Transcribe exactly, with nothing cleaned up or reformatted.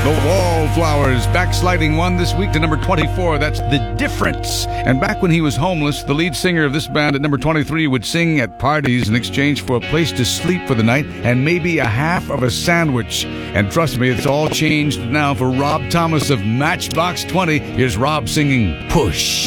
The Wallflowers backsliding one this week to number twenty-four. That's The Difference. And back when he was homeless, the lead singer of this band at number twenty-three would sing at parties in exchange for a place to sleep for the night and maybe a half of a sandwich. And trust me, it's all changed now for Rob Thomas of Matchbox twenty. Here's Rob singing Push.